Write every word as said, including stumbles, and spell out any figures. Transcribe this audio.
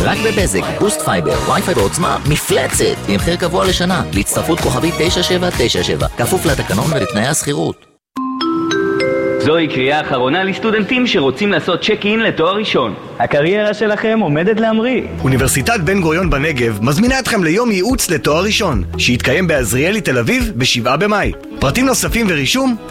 רק בבזק, בוסט פייבר, וי-פיי בעוצמה, מפלצת, עם מחיר קבוע לשנה, להצטרפות כוכבית תשע שבע תשע שבע, כפוף לתקנון ולתנאי השכירות. זוהי קריאה אחרונה לסטודנטים שרוצים לעשות צ'ק-אין לתואר ראשון. הקריירה שלכם עומדת להמריא. אוניברסיטת בן גוריון בנגב מזמינה אתכם ליום ייעוץ לתואר ראשון, שיתקיים בעזריאלי תל אביב בשבעה במאי. פרטים נוספים ורישום